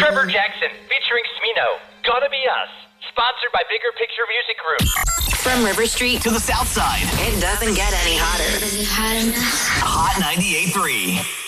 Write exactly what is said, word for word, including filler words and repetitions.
Trevor Jackson featuring Smino. Gotta Be Us. Sponsored by Bigger Picture Music Group. From River Street to the South Side. It doesn't get any hotter. Hot ninety-eight point three.